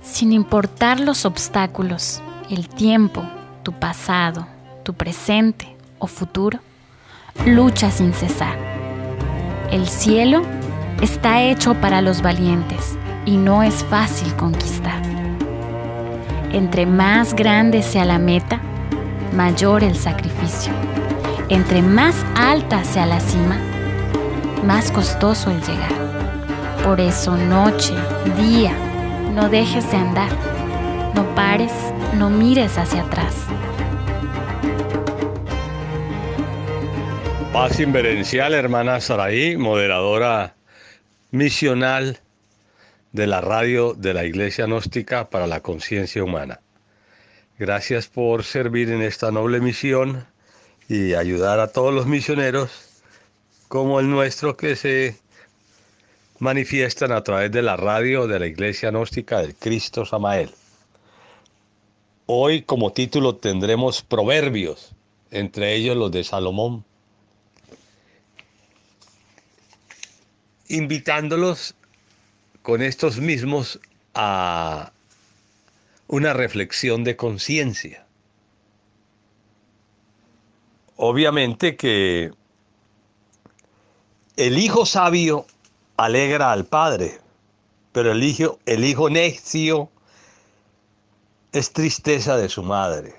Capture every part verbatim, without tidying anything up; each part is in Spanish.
Sin importar los obstáculos, el tiempo, tu pasado, tu presente o futuro, lucha sin cesar. El cielo está hecho para los valientes y no es fácil conquistar. Entre más grande sea la meta, mayor el sacrificio. Entre más alta sea la cima, más costoso el llegar. Por eso noche, día, no dejes de andar. No pares, no mires hacia atrás. Paz inverencial, hermana Saraí, moderadora misional de la radio de la Iglesia Gnóstica para la Conciencia Humana. Gracias por servir en esta noble misión y ayudar a todos los misioneros como el nuestro que se manifiestan a través de la radio de la Iglesia Gnóstica del Cristo Samael. Hoy como título tendremos proverbios, entre ellos los de Salomón, invitándolos con estos mismos a una reflexión de conciencia. Obviamente que el hijo sabio alegra al padre, pero el hijo, el hijo necio es tristeza de su madre.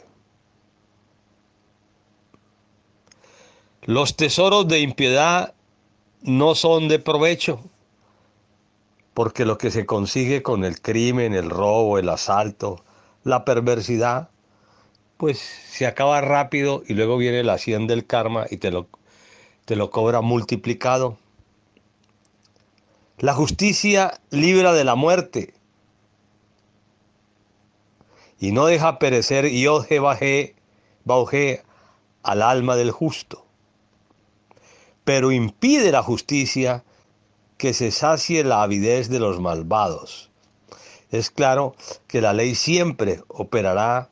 Los tesoros de impiedad no son de provecho, porque lo que se consigue con el crimen, el robo, el asalto, la perversidad, pues se acaba rápido y luego viene la hacienda del karma y te lo, te lo cobra multiplicado. La justicia libra de la muerte y no deja perecer Yod Bajé, Bajé al alma del justo, pero impide la justicia que se sacie la avidez de los malvados. Es claro que la ley siempre operará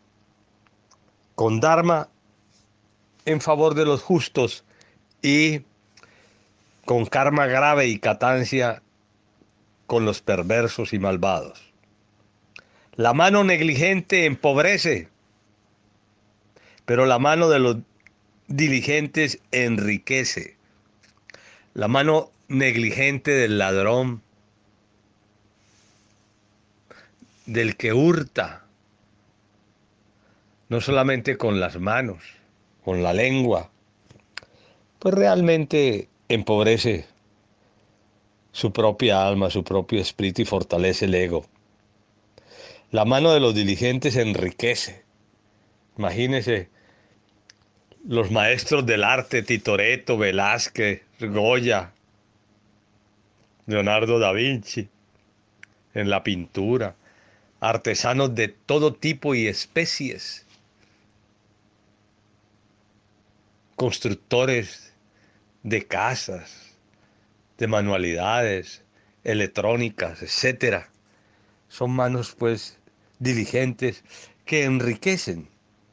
con dharma en favor de los justos y con karma grave y catancia con los perversos y malvados. La mano negligente empobrece, pero la mano de los diligentes enriquece. La mano negligente del ladrón, del que hurta, no solamente con las manos, con la lengua, pues realmente empobrece su propia alma, su propio espíritu y fortalece el ego. La mano de los diligentes enriquece. Imagínense los maestros del arte, Tintoretto, Velázquez, Goya, Leonardo da Vinci, en la pintura, artesanos de todo tipo y especies, constructores de casas, de manualidades, electrónicas, etcétera. Son manos, pues, diligentes que enriquecen.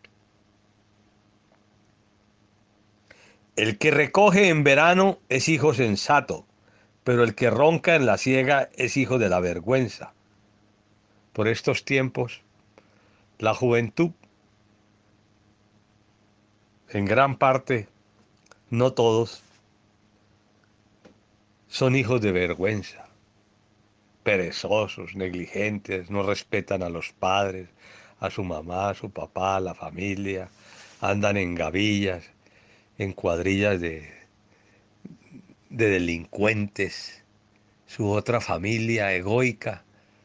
El que recoge en verano es hijo sensato, pero el que ronca en la siega es hijo de la vergüenza. Por estos tiempos, la juventud, en gran parte, no todos, son hijos de vergüenza, perezosos, negligentes, no respetan a los padres, a su mamá, a su papá, a la familia, andan en gavillas, en cuadrillas de, de delincuentes, su otra familia egoica,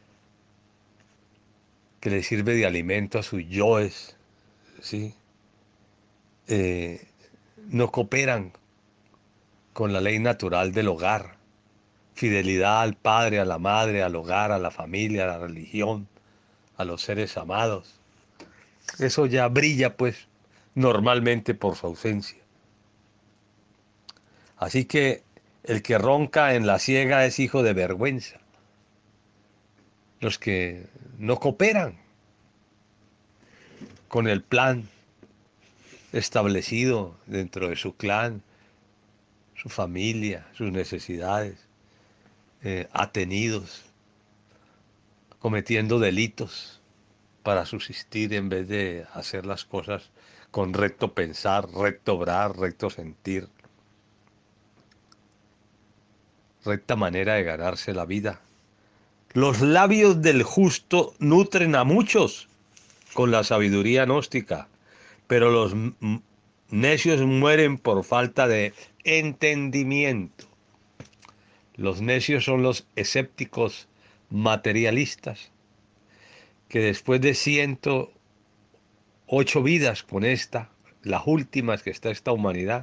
que le sirve de alimento a sus yoes, ¿sí? Eh, no cooperan con la ley natural del hogar, fidelidad al padre, a la madre, al hogar, a la familia, a la religión, a los seres amados. Eso ya brilla, pues, normalmente por su ausencia. Así que el que ronca en la siega es hijo de vergüenza. Los que no cooperan con el plan establecido dentro de su clan, su familia, sus necesidades, eh, atenidos cometiendo delitos para subsistir en vez de hacer las cosas con recto pensar, recto obrar, recto sentir, recta manera de ganarse la vida. Los labios del justo nutren a muchos con la sabiduría gnóstica, pero los necios mueren por falta de entendimiento. Los necios son los escépticos materialistas, que después de ciento ocho vidas con esta, las últimas que está esta humanidad,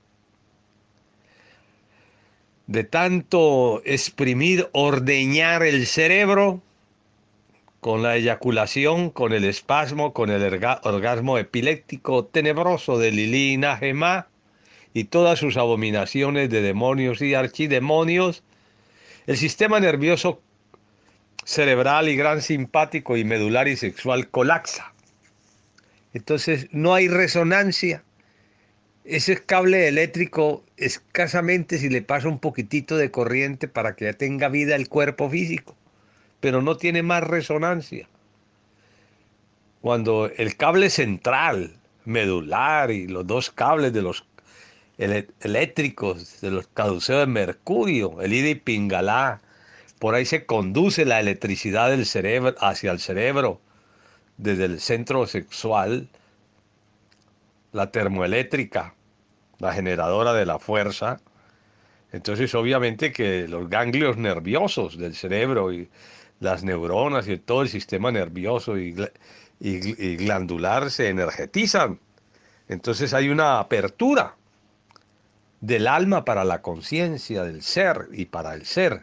de tanto exprimir, ordeñar el cerebro, con la eyaculación, con el espasmo, con el orgasmo epiléptico tenebroso de Lilí y Najemá y todas sus abominaciones de demonios y archidemonios, el sistema nervioso cerebral y gran simpático y medular y sexual colapsa. Entonces no hay resonancia. Ese cable eléctrico escasamente si le pasa un poquitito de corriente para que tenga vida el cuerpo físico, pero no tiene más resonancia. Cuando el cable central, medular y los dos cables de los eléctricos, de los caduceos de mercurio, el ida y pingalá, por ahí se conduce la electricidad del cerebro hacia el cerebro, desde el centro sexual, la termoeléctrica, la generadora de la fuerza. Entonces obviamente que los ganglios nerviosos del cerebro y las neuronas y todo el sistema nervioso y, y, y glandular se energetizan. Entonces hay una apertura del alma para la conciencia del ser y para el ser.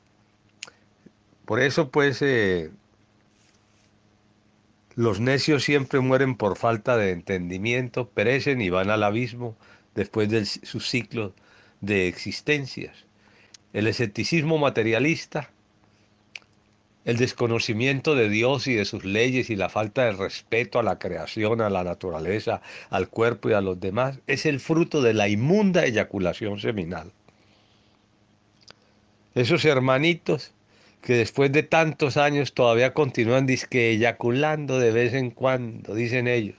Por eso pues eh, los necios siempre mueren por falta de entendimiento, perecen y van al abismo después de sus ciclos de existencias. El escepticismo materialista, el desconocimiento de Dios y de sus leyes y la falta de respeto a la creación, a la naturaleza, al cuerpo y a los demás, es el fruto de la inmunda eyaculación seminal. Esos hermanitos que después de tantos años todavía continúan disque eyaculando de vez en cuando, dicen ellos.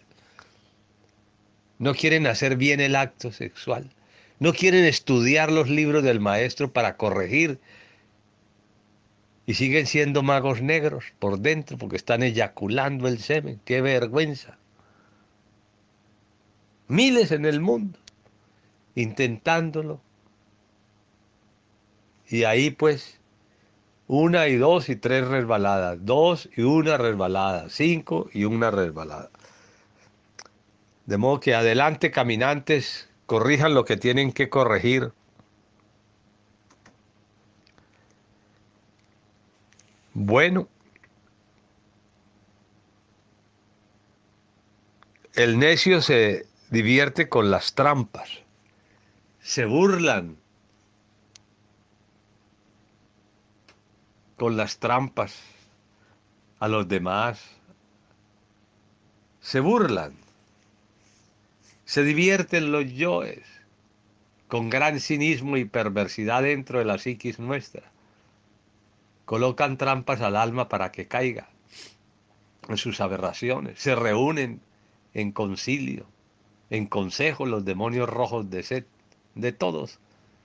No quieren hacer bien el acto sexual. No quieren estudiar los libros del maestro para corregir. Y siguen siendo magos negros por dentro porque están eyaculando el semen. ¡Qué vergüenza! Miles en el mundo intentándolo. Y ahí pues una y dos y tres resbaladas, dos y una resbalada, cinco y una resbalada. De modo que adelante, caminantes, corrijan lo que tienen que corregir. Bueno, el necio se divierte con las trampas, se burlan con las trampas a los demás, se burlan, se divierten los yoes con gran cinismo y perversidad dentro de la psiquis nuestra. Colocan trampas al alma para que caiga en sus aberraciones. Se reúnen en concilio, en consejo los demonios rojos de Set, de todos,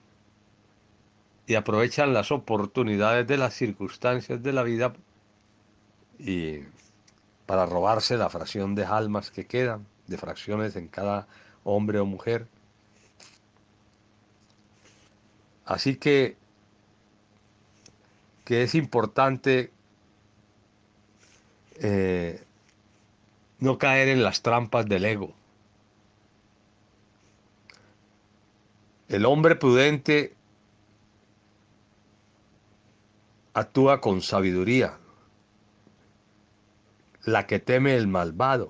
y aprovechan las oportunidades de las circunstancias de la vida y para robarse la fracción de almas que quedan, de fracciones en cada hombre o mujer. Así que, que es importante eh, no caer en las trampas del ego. El hombre prudente actúa con sabiduría, la que teme el malvado.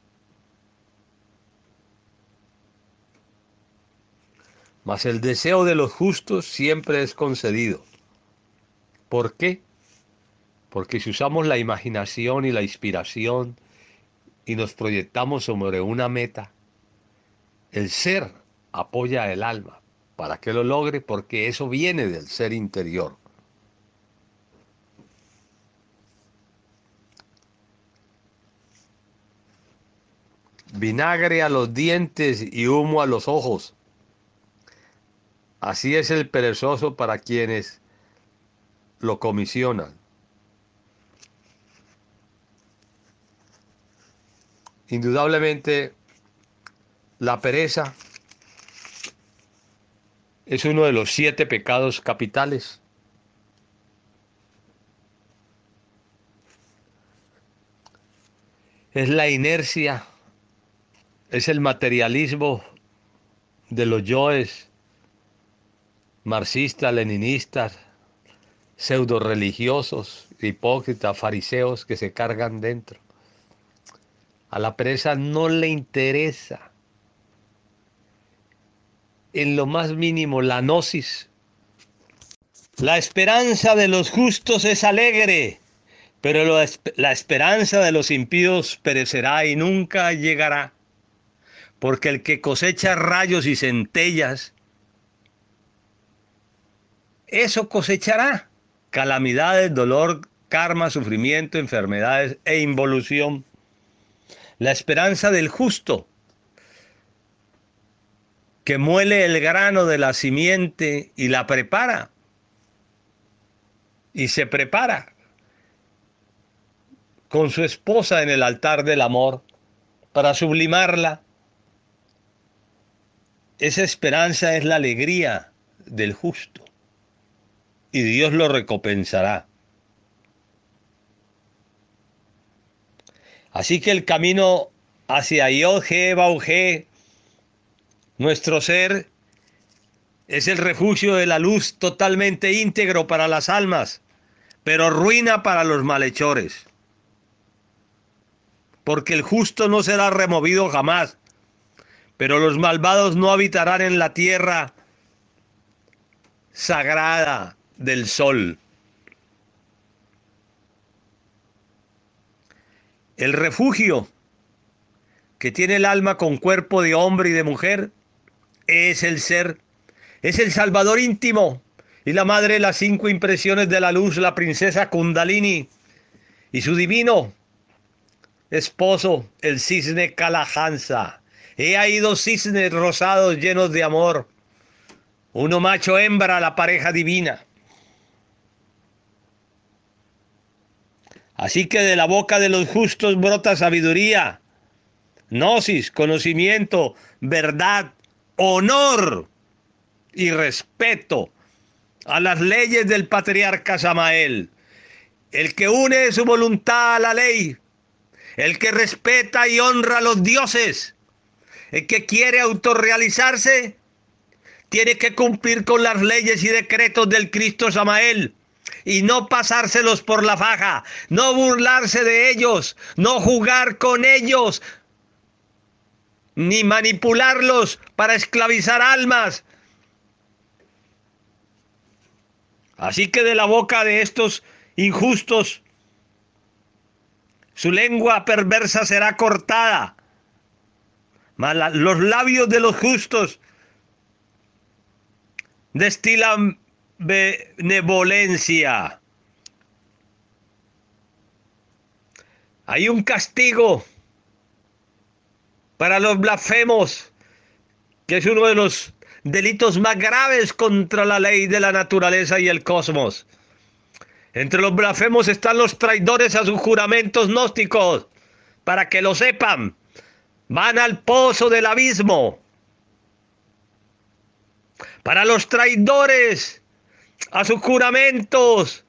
Mas el deseo de los justos siempre es concedido. ¿Por qué? Porque si usamos la imaginación y la inspiración y nos proyectamos sobre una meta, el ser apoya el alma. ¿Para que lo logre? Porque eso viene del ser interior. vinagre a los dientes y humo a los ojos. Así es el perezoso para quienes lo comisionan. Indudablemente, la pereza es uno de los siete pecados capitales. Es la inercia, es el materialismo de los yoes marxistas, leninistas, pseudo religiosos, hipócritas, fariseos que se cargan dentro. A la pereza no le interesa en lo más mínimo la gnosis. La esperanza de los justos es alegre, pero la, la esperanza de los impíos perecerá y nunca llegará. Porque el que cosecha rayos y centellas, eso cosechará. Calamidades, dolor, karma, sufrimiento, enfermedades e involución. La esperanza del justo, que muele el grano de la simiente y la prepara, y se prepara con su esposa en el altar del amor para sublimarla. Esa esperanza es la alegría del justo, y Dios lo recompensará. Así que el camino hacia Yod-He, Vav-He, nuestro ser, es el refugio de la luz totalmente íntegro para las almas, pero ruina para los malhechores. Porque el justo no será removido jamás, pero los malvados no habitarán en la tierra sagrada del sol. El refugio que tiene el alma con cuerpo de hombre y de mujer es el ser, es el Salvador íntimo y la madre de las cinco impresiones de la luz, la princesa Kundalini, y su divino esposo, el cisne Kalahansa. He ahí dos cisnes rosados llenos de amor, uno macho hembra, la pareja divina. Así que de la boca de los justos brota sabiduría, gnosis, conocimiento, verdad, honor y respeto a las leyes del patriarca Samael. El que une su voluntad a la ley, el que respeta y honra a los dioses, el que quiere autorrealizarse, tiene que cumplir con las leyes y decretos del Cristo Samael. Y no pasárselos por la faja, no burlarse de ellos, no jugar con ellos, ni manipularlos para esclavizar almas. Así que de la boca de estos injustos, su lengua perversa será cortada, mas la, los labios de los justos destilan benevolencia. Hay un castigo para los blasfemos, que es uno de los delitos más graves contra la ley de la naturaleza y el cosmos. Entre los blasfemos están los traidores a sus juramentos gnósticos. Para que lo sepan, van al pozo del abismo. Para los traidores a sus juramentos,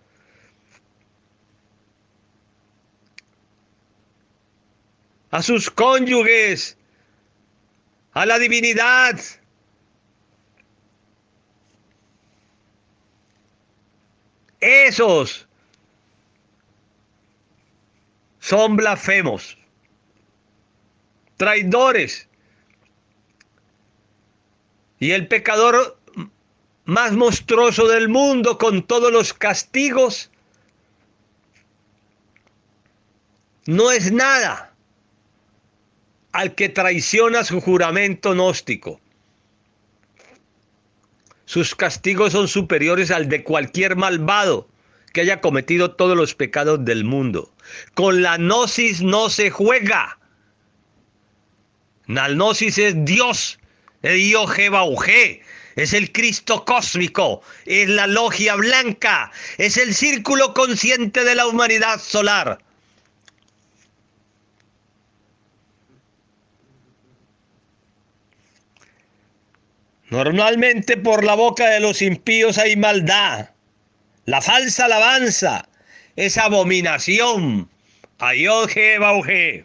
a sus cónyuges, a la divinidad, esos son blasfemos, traidores. Y el pecador más monstruoso del mundo, con todos los castigos, no es nada al que traiciona su juramento gnóstico. Sus castigos son superiores al de cualquier malvado que haya cometido todos los pecados del mundo. Con la gnosis no se juega. La gnosis es Dios, el Dios Jebaujé, es el Cristo cósmico, es la logia blanca, es el círculo consciente de la humanidad solar. Normalmente por la boca de los impíos hay maldad. La falsa alabanza es abominación a Dios Jebaujé.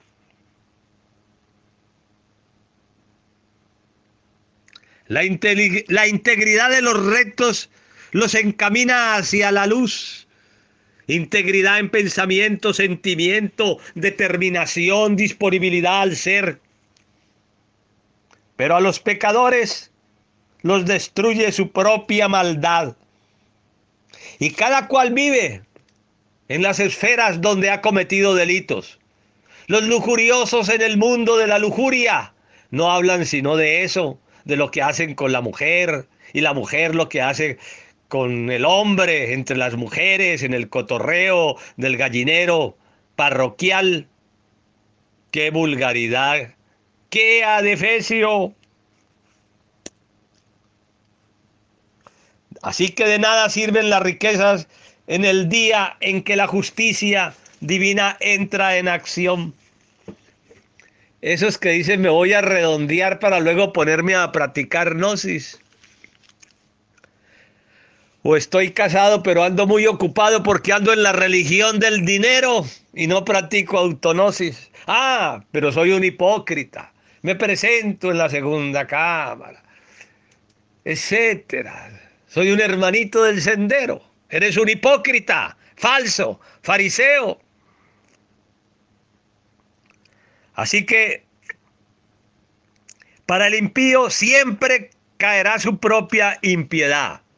La, la integridad de los rectos los encamina hacia la luz. Integridad en pensamiento, sentimiento, determinación, disponibilidad al ser. Pero a los pecadores los destruye su propia maldad. Y cada cual vive en las esferas donde ha cometido delitos. Los lujuriosos en el mundo de la lujuria no hablan sino de eso, de lo que hacen con la mujer, y la mujer lo que hace con el hombre, entre las mujeres, en el cotorreo del gallinero parroquial. ¡Qué vulgaridad! ¡Qué adefesio! Así que de nada sirven las riquezas en el día en que la justicia divina entra en acción. Esos que dicen me voy a redondear para luego ponerme a practicar gnosis. O estoy casado pero ando muy ocupado porque ando en la religión del dinero y no practico autognosis. Ah, pero soy un hipócrita. Me presento en la segunda cámara, etcétera. Soy un hermanito del sendero. Eres un hipócrita, falso, fariseo. Así que para el impío siempre caerá su propia impiedad.